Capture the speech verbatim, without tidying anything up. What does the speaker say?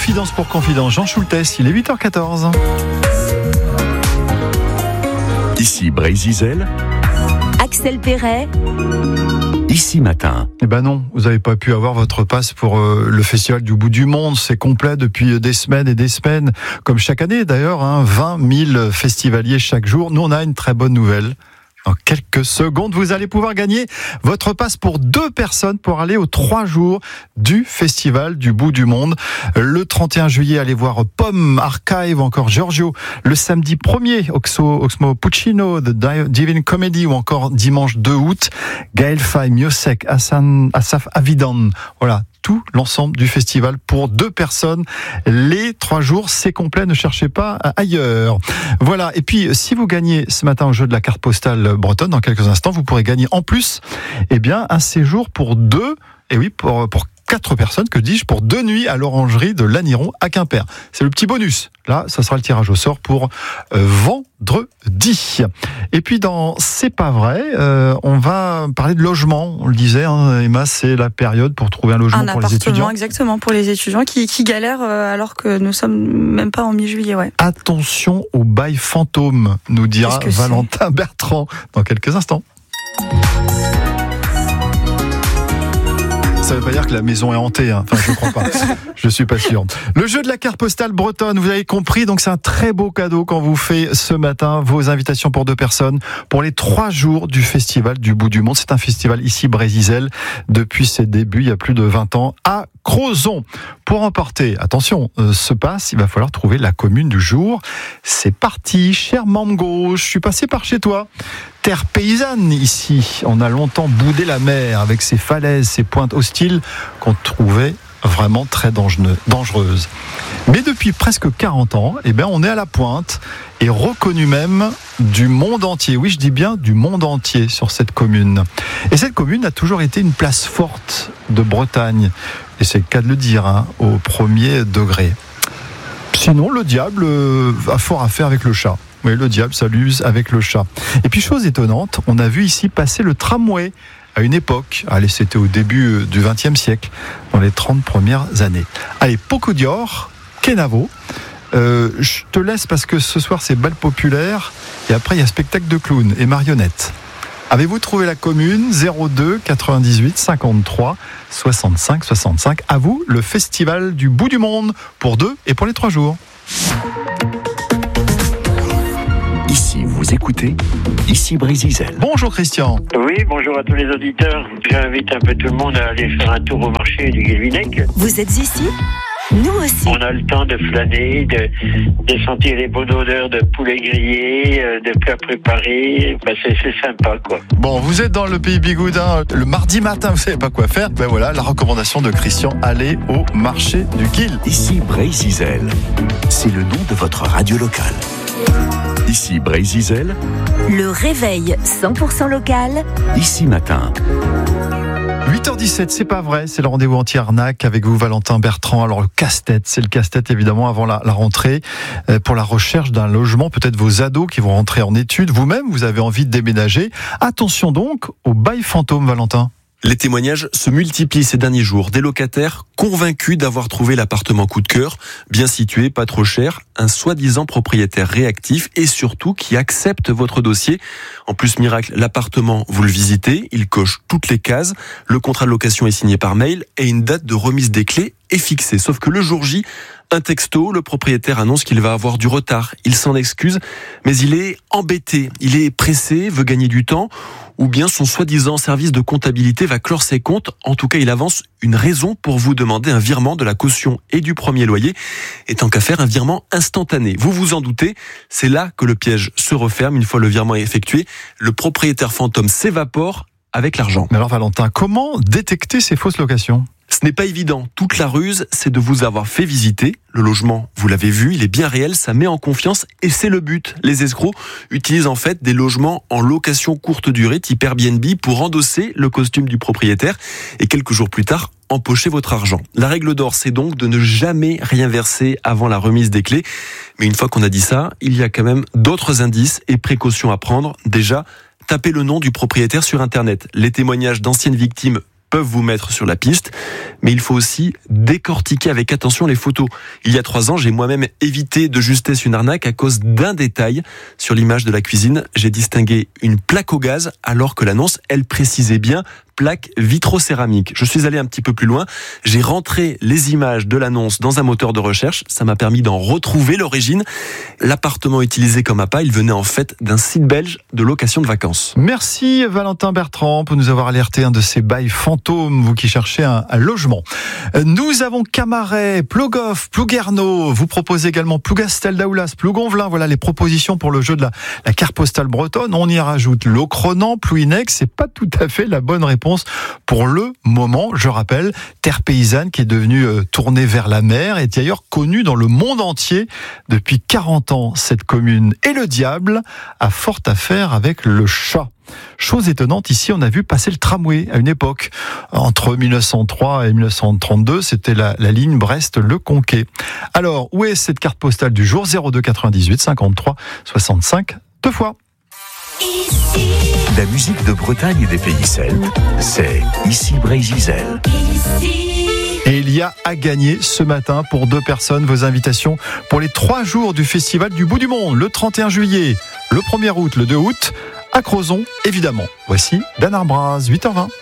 Confidence pour Confidence, Jean Schultes, il est huit heures quatorze. Ici Brézizel, Axel Perret, Ici Matin. Eh ben non, vous n'avez pas pu avoir votre passe pour euh, le Festival du bout du monde. C'est complet depuis des semaines et des semaines, comme chaque année d'ailleurs, hein, vingt mille festivaliers chaque jour. Nous, on a une très bonne nouvelle. Dans quelques secondes, vous allez pouvoir gagner votre passe pour deux personnes pour aller aux trois jours du Festival du bout du monde. Le trente et un juillet, allez voir Pomme, Archive ou encore Giorgio. Le samedi premier, Oxmo, Oxmo Puccino, The Divine Comedy ou encore dimanche deux août, Gaël Faye, Miosek, Hassan, Asaf Avidan. Voilà. Tout l'ensemble du festival pour deux personnes. Les trois jours, c'est complet, ne cherchez pas ailleurs. Voilà, et puis si vous gagnez ce matin au jeu de la carte postale bretonne, dans quelques instants, vous pourrez gagner en plus eh bien, un séjour pour deux, et oui, pour, pour quatre personnes, que dis-je, pour deux nuits à l'orangerie de Lanniron à Quimper. C'est le petit bonus. Là, ça sera le tirage au sort pour euh, vendredi. Et puis dans C'est pas vrai, euh, on va parler de logement. On le disait, hein, Emma, c'est la période pour trouver un logement un pour les étudiants. Exactement, pour les étudiants qui, qui galèrent euh, alors que nous sommes même pas en mi-juillet. Ouais. Attention au bail fantôme, nous dira Valentin c'est Bertrand dans quelques instants. Ça veut pas dire que la maison est hantée, hein. Enfin, je crois pas. Je suis pas sûr. Le jeu de la carte postale bretonne, vous avez compris, donc c'est un très beau cadeau qu'on vous fait ce matin. Vos invitations pour deux personnes pour les trois jours du Festival du bout du monde. C'est un festival ici, Brézizel, depuis ses débuts, il y a plus de vingt ans, à Crozon. Pour emporter, attention, euh, ce passe, il va falloir trouver la commune du jour. C'est parti, cher Mamgo, je suis passé par chez toi. Terre paysanne ici. On a longtemps boudé la mer avec ses falaises, ses pointes hostiles qu'on trouvait vraiment très dangereuses. Mais depuis presque quarante ans, eh bien, on est à la pointe et reconnu même du monde entier. Oui, je dis bien du monde entier sur cette commune. Et cette commune a toujours été une place forte de Bretagne. Et c'est le cas de le dire, hein, au premier degré. Sinon, le diable a fort à faire avec le chat. Oui, le diable s'amuse avec le chat. Et puis, chose étonnante, on a vu ici passer le tramway à une époque. Allez, c'était au début du vingtième siècle, dans les trente premières années. Allez, Pocodior, Kenavo. Euh, je te laisse parce que ce soir, c'est bal populaire. Et après, il y a spectacle de clowns et marionnettes. Avez-vous trouvé la commune? Zéro deux quatre-vingt-dix-huit cinquante-trois soixante-cinq soixante-cinq. À vous, le Festival du bout du monde pour deux et pour les trois jours. Ici, vous écoutez, ici Brézizel. Bonjour Christian. Oui, bonjour à tous les auditeurs. J'invite un peu tout le monde à aller faire un tour au marché du Guilvinec. Vous êtes ici? Nous aussi. On a le temps de flâner, de, de sentir les bonnes odeurs de poulet grillé, de plats préparés. Ben c'est, c'est sympa, quoi. Bon, vous êtes dans le pays Bigoudin le mardi matin, vous savez pas quoi faire. Ben voilà, la recommandation de Christian, allez au marché du Guil. Ici Brézizel, c'est le nom de votre radio locale. Ici Brézizel, le réveil cent pour cent local. Ici Matin. huit heures dix-sept, c'est pas vrai, c'est le rendez-vous anti-arnaque avec vous, Valentin Bertrand. Alors le casse-tête, c'est le casse-tête évidemment avant la, la rentrée, euh, pour la recherche d'un logement, peut-être vos ados qui vont rentrer en études, vous-même vous avez envie de déménager. Attention donc au bail fantôme, Valentin. Les témoignages se multiplient ces derniers jours. Des locataires convaincus d'avoir trouvé l'appartement coup de cœur, bien situé, pas trop cher, un soi-disant propriétaire réactif et surtout qui accepte votre dossier. En plus, miracle, l'appartement, vous le visitez, il coche toutes les cases, le contrat de location est signé par mail et une date de remise des clés est fixée. Sauf que le jour J, un texto, le propriétaire annonce qu'il va avoir du retard. Il s'en excuse, mais il est embêté, il est pressé, veut gagner du temps, ou bien son soi-disant service de comptabilité va clore ses comptes. En tout cas, il avance une raison pour vous demander un virement de la caution et du premier loyer, et tant qu'à faire, un virement instantané. Vous vous en doutez, c'est là que le piège se referme. Une fois le virement effectué, le propriétaire fantôme s'évapore avec l'argent. Mais alors Valentin, comment détecter ces fausses locations ? Ce n'est pas évident. Toute la ruse, c'est de vous avoir fait visiter. Le logement, vous l'avez vu, il est bien réel, ça met en confiance et c'est le but. Les escrocs utilisent en fait des logements en location courte durée, type Airbnb, pour endosser le costume du propriétaire et quelques jours plus tard, empocher votre argent. La règle d'or, c'est donc de ne jamais rien verser avant la remise des clés. Mais une fois qu'on a dit ça, il y a quand même d'autres indices et précautions à prendre. Déjà, tapez le nom du propriétaire sur Internet. Les témoignages d'anciennes victimes peuvent vous mettre sur la piste, mais il faut aussi décortiquer avec attention les photos. Il y a trois ans, j'ai moi-même évité de justesse une arnaque à cause d'un détail. Sur l'image de la cuisine, j'ai distingué une plaque au gaz alors que l'annonce, elle précisait bien plaque vitrocéramique. Je suis allé un petit peu plus loin. J'ai rentré les images de l'annonce dans un moteur de recherche. Ça m'a permis d'en retrouver l'origine. L'appartement utilisé comme appât, il venait en fait d'un site belge de location de vacances. Merci Valentin Bertrand pour nous avoir alerté un de ces bails fantômes, vous qui cherchez un, un logement. Nous avons Camaret, Plogoff, Plouguerneau. Vous proposez également Plougastel d'Aoulas, Plougonvelin. Voilà les propositions pour le jeu de la, la carte postale bretonne. On y rajoute Locronan, Plouinec. C'est pas tout à fait la bonne réponse pour le moment. Je rappelle, Terre paysanne qui est devenue euh, tournée vers la mer est d'ailleurs connue dans le monde entier depuis quarante ans. Cette commune et le diable a fort à faire avec le chat. Chose étonnante, ici on a vu passer le tramway à une époque. Entre mille neuf cent trois et mille neuf cent trente-deux, c'était la, la ligne Brest-Le Conquet. Alors, où est cette carte postale du jour ? zéro deux quatre-vingt-dix-huit cinquante-trois soixante-cinq, deux fois. Ici. La musique de Bretagne et des pays celtes, c'est Ici Brésil. Et il y a à gagner ce matin pour deux personnes vos invitations pour les trois jours du Festival du Bout du Monde, le trente et un juillet, le premier août, le deux août, à Crozon, évidemment. Voici Dan Arbraz, huit heures vingt.